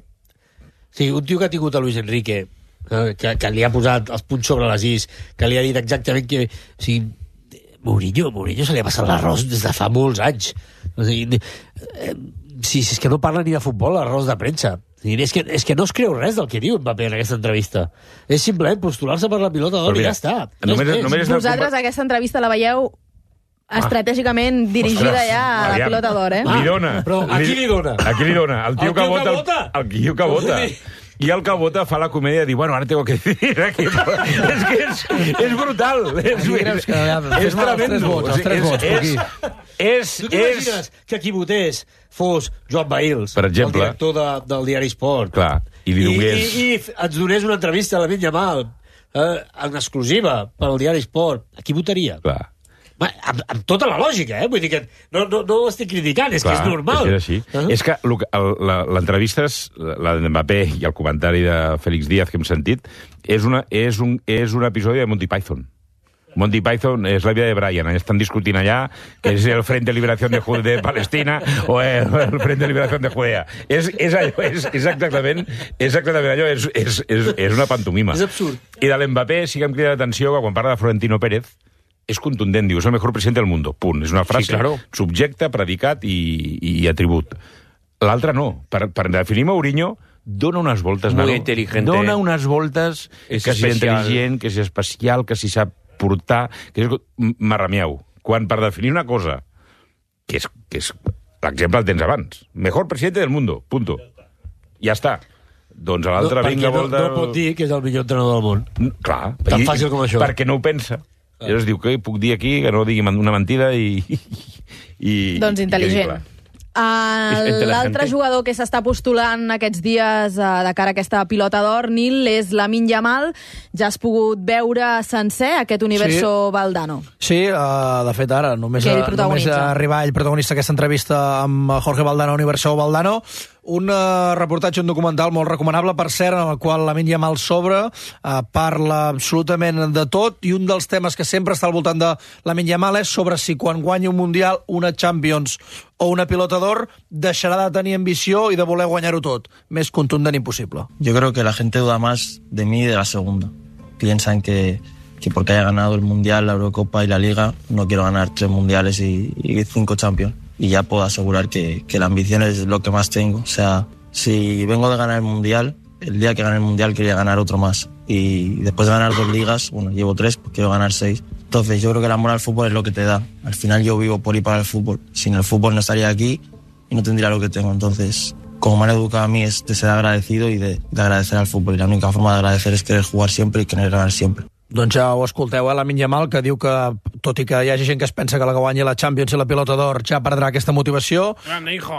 Speaker 6: Sí, un tio que ha tingut a Luis Enrique, que, que li ha posat els punts sobre les is, que li ha dit exactament que... O sigui, Mourinho, Mourinho se li ha passat l'arròs des de fa molts anys. O sigui, eh, si, si és que no parla ni de futbol, l'arròs de premsa. O sigui, és, que, és que no es creu res del que diu Mbappé en aquesta entrevista. És simplement postular-se per la pilota d'or i ja està.
Speaker 1: Només, només Vosaltres aquesta entrevista la veieu estratègicament dirigida Ostres, ja a la pilota d'or, eh?
Speaker 9: Ah, li dona.
Speaker 6: Però a qui li dona?
Speaker 9: A qui li dona? El tio,
Speaker 6: el tio
Speaker 9: que, vota,
Speaker 6: que vota?
Speaker 9: El, el tio que vota. I el que vota fa la comèdia de dir, bueno, ara tengo que dir aquí. És que és, és brutal. És, és, que, és tremendo.
Speaker 2: Vots, els tres vots,
Speaker 9: és, és,
Speaker 6: tu t'imagines que qui votés fos Joan Bahils,
Speaker 9: per exemple,
Speaker 6: el director de, del diari Esport,
Speaker 9: clar, i, li donés...
Speaker 6: I, i, i ens donés una entrevista a la Lamine Yamal eh, en exclusiva per al diari Esport, a qui votaria?
Speaker 9: Clar.
Speaker 6: Va, amb, amb tota la lògica, eh? Vull dir que no, no, no ho estic criticant, és
Speaker 9: clar,
Speaker 6: que és normal.
Speaker 9: És així. Uh -huh. És que l'entrevista, la de Mbappé i el comentari de Félix Díaz que hem sentit, és, una, és, un, és un episodi de Monty Python. Monty Python és la vida de Brian. Estan discutint allà que és el Frente de Liberación de, de Palestina o el Frente de Liberación de Judea. És, és, allò, és, és exactament, és exactament allò. És, és, és, és una pantomima.
Speaker 6: És absurd.
Speaker 9: I de l'Mbappé sí que em crida l'atenció que quan parla de Florentino Pérez és contundent, diu, és el mejor presidente del mundo, punt. És una frase,
Speaker 4: sí, claro.
Speaker 9: Subjecte, predicat i, i atribut. L'altre no. Per, per definir Mourinho, dona unes voltes,
Speaker 4: Muy
Speaker 9: nano.
Speaker 4: inteligente.
Speaker 9: Dona unes voltes,
Speaker 4: és
Speaker 9: que si és intel·ligent, que si és especial, que si sap portar... Que és marramiau. Quan per definir una cosa, que és, que és l'exemple el tens abans, mejor presidente del mundo, punto. Ja està. Doncs l'altre
Speaker 6: no,
Speaker 9: vinga
Speaker 6: no,
Speaker 9: volta...
Speaker 6: no pot dir que és el millor entrenador del món.
Speaker 9: Clar.
Speaker 6: Tan
Speaker 9: I,
Speaker 6: fàcil com això.
Speaker 9: Perquè no ho pensa. I llavors diu, què puc dir aquí, que no digui una mentida i... i
Speaker 1: doncs intel·ligent. L'altre jugador que s'està postulant aquests dies uh, de cara a aquesta pilota d'or, Nil, és Lamine Yamal. Ja has pogut veure sencer aquest Universo
Speaker 2: sí.
Speaker 1: Valdano.
Speaker 2: Sí, uh, de fet ara, només, a, només a arribar ell protagonista aquesta entrevista amb Jorge Valdano, Universo Valdano, un uh, reportatge, un documental molt recomanable, per cert, en el qual Lamine Yamal s'obre, uh, parla absolutament de tot, i un dels temes que sempre està al voltant de Lamine Yamal és sobre si quan guanyi un Mundial, una Champions o una pilota d'or, deixarà de tenir ambició i de voler guanyar-ho tot. Més contundent impossible.
Speaker 7: Yo creo que la gente duda más de mí y de la segunda. Piensan que, que porque haya ganado el Mundial, la Eurocopa y la Liga, no quiero ganar tres Mundiales y, y cinco Champions. Y ya puedo asegurar que, que la ambición es lo que más tengo. O sea, si vengo de ganar el Mundial, el día que gane el Mundial quería ganar otro más. Y después de ganar dos ligas, bueno, llevo tres, pues quiero ganar seis. Entonces yo creo que el amor al fútbol es lo que te da. Al final yo vivo por y para el fútbol. Sin el fútbol no estaría aquí y no tendría lo que tengo. Entonces, como me han educado a mí es de ser agradecido y de, de agradecer al fútbol. Y la única forma de agradecer es querer jugar siempre y querer ganar siempre.
Speaker 2: Doncs ja ho escolteu, eh? Lamine Yamal, que diu que, tot i que hi hagi gent que es pensa que la que guanyi la Champions i la pilota d'or ja perdrà aquesta motivació.
Speaker 4: Grande, hijo.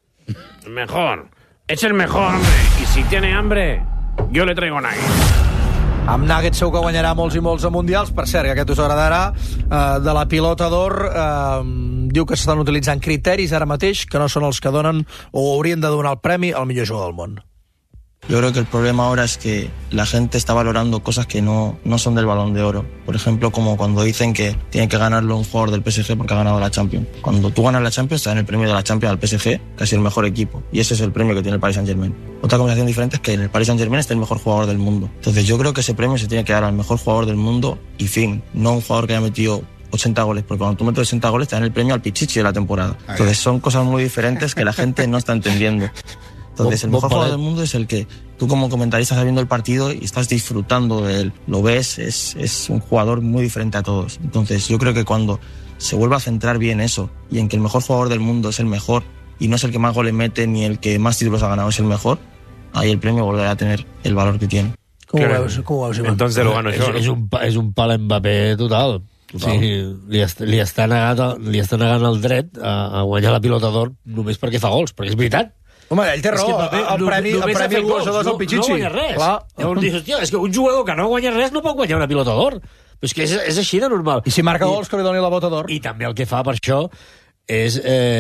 Speaker 4: Mejor. Es el mejor, hombre. Y si tiene hambre, yo le traigo nuggets.
Speaker 2: Amb Nuggets segur que guanyarà molts i molts a Mundials. Per cert, que aquest us agradarà, eh, de la pilota d'or, eh, diu que s'estan utilitzant criteris ara mateix que no són els que donen o haurien de donar el premi al millor jugador del món.
Speaker 7: Yo creo que el problema ahora es que la gente está valorando cosas que no, no son del Balón de Oro. Por ejemplo, como cuando dicen que tiene que ganarlo un jugador del P S G porque ha ganado la Champions. Cuando tú ganas la Champions, te dan el premio de la Champions al P S G, que ha sido el mejor equipo. Y ese es el premio que tiene el Paris Saint-Germain. Otra conversación diferente es que en el Paris Saint-Germain está el mejor jugador del mundo. Entonces yo creo que ese premio se tiene que dar al mejor jugador del mundo y fin. No un jugador que haya metido ochenta goles, porque cuando tú metes ochenta goles te dan el premio al Pichichi de la temporada. Entonces son cosas muy diferentes que la gente no está entendiendo. Entonces, el mejor jugador del mundo es el que tú como comentarista estás viendo el partido y estás disfrutando de él. Lo ves, es, es un jugador muy diferente a todos. Entonces, yo creo que cuando se vuelva a centrar bien eso y en que el mejor jugador del mundo es el mejor y no es el que más goles mete ni el que más títulos ha ganado, es el mejor, ahí el premio volverá a tener el valor que tiene.
Speaker 2: Com ho veus, com ho veus, Ivan?
Speaker 4: Entonces lo gano
Speaker 6: és,
Speaker 4: yo, ¿no?
Speaker 6: És un, és un pal Mbappé total. total. Sí, li, est, li, està negat, li està negant el dret a, a guanyar la pilota d'or només perquè fa gols, perquè és veritat.
Speaker 2: Home, ell té raó,
Speaker 6: és que,
Speaker 2: el premi, el premi al golejador és el Pichichi.
Speaker 6: No, no guanya res. Llavors dius, hòstia, és que un jugador que no guanya res no pot guanyar una pilota d'or. Però és que és, és així de normal.
Speaker 2: I si marca I, gols, que li doni la bota d'or.
Speaker 6: I també el que fa per això és eh,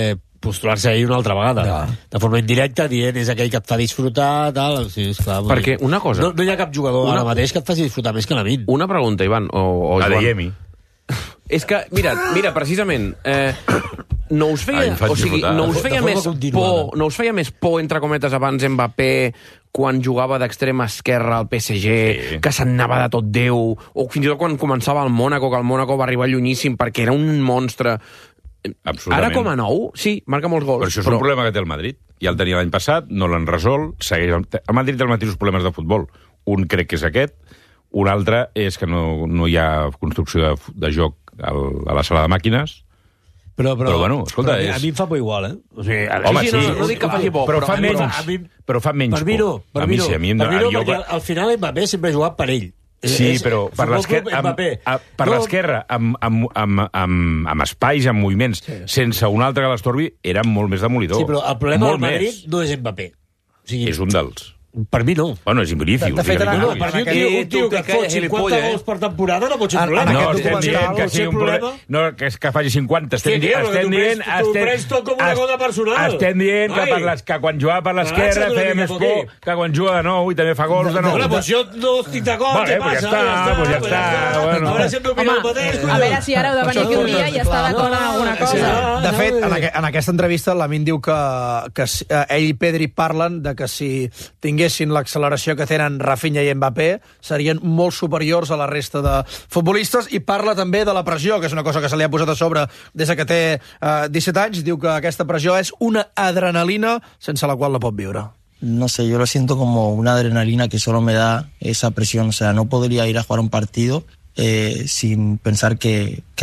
Speaker 6: postular-se ahir una altra vegada. Ja. De forma indirecta, dient és aquell que et fa disfrutar, tal... Sí, esclar,
Speaker 5: perquè una cosa...
Speaker 6: No, no hi ha cap jugador una... ara mateix que et faci disfrutar més que Lamine.
Speaker 5: Una pregunta, Ivan, o, o Joan.
Speaker 9: Adeyemi.
Speaker 5: És que, mira, mira precisament... Eh, no us feia,
Speaker 9: ah,
Speaker 5: o sigui, no us feia més por, no us feia més por, entre cometes, abans Mbappé, quan jugava d'extrema esquerra al P S G, sí. que s'anava de tot Déu, o fins i tot quan començava al Mònaco, que el Mònaco va arribar llunyíssim perquè era un monstre. Ara com a nou, sí, marca molts gols.
Speaker 9: Però això és però... un problema que té el Madrid. Ja el tenia l'any passat, no l'han resolt. Segueix... El Madrid té els mateixos problemes de futbol. Un crec que és aquest, un altre és que no, no hi ha construcció de, de joc al, a la sala de màquines.
Speaker 6: Però, però,
Speaker 9: però bueno, escolta,
Speaker 6: però
Speaker 9: és...
Speaker 6: a mi em fa por igual, eh? O sigui,
Speaker 9: Home,
Speaker 5: sí,
Speaker 9: sí,
Speaker 5: no, no dic que faci por,
Speaker 9: però,
Speaker 5: però,
Speaker 9: fa
Speaker 5: però,
Speaker 9: menys,
Speaker 6: mi,
Speaker 9: però fa menys
Speaker 6: per mi no, per
Speaker 9: por.
Speaker 6: mi no,
Speaker 9: a mi, sí, a mi,
Speaker 6: per mi no,
Speaker 9: jo...
Speaker 6: perquè al final Mbappé sempre ha jugat per ell.
Speaker 9: Sí,
Speaker 6: és,
Speaker 9: però per l'esquerra, amb, a, per no. l'esquerra amb, amb, amb, amb, amb espais, amb moviments, sí. sense un altre que l'estorbi, era molt més demolidor.
Speaker 6: Sí, però el problema
Speaker 9: molt
Speaker 6: del Madrid
Speaker 9: més.
Speaker 6: no és Mbappé. O sigui,
Speaker 9: és un dels.
Speaker 6: Per mi no.
Speaker 9: Bueno, és Vinicius.
Speaker 6: De fet, no, no, per mi un tio, un tio que et fot cinquanta gols per temporada no pot ser problema.
Speaker 9: No, estem dient que sigui un problema. No, que, que faci cinquanta. Estem dient... Estem dient...
Speaker 6: Tu prens tot com una cosa personal.
Speaker 9: Estem dient que, per les, que quan jugava per l'esquerra feia més por que quan juga de nou i també fa gols de nou.
Speaker 6: Bueno, doncs jo no estic d'acord.
Speaker 9: Vale, pues ja està, pues ja està.
Speaker 6: A veure si hem d'opinar el mateix.
Speaker 1: A veure si ara heu de venir aquí un dia i està d'acord en alguna cosa.
Speaker 2: De fet, en, aqu en aquesta entrevista, Lamine diu que, que ell i Pedri parlen de que si tinguessin l'acceleració que tenen Rafinha i Mbappé serien molt superiors a la resta de futbolistes, i parla també de la pressió, que és una cosa que se li ha posat a sobre des que té eh, disset anys. Diu que aquesta pressió és una adrenalina sense la qual no pot viure.
Speaker 7: No sé, yo lo siento como una adrenalina que solo me da esa presión. O sea, no podría ir a jugar un partido eh, sin pensar que, que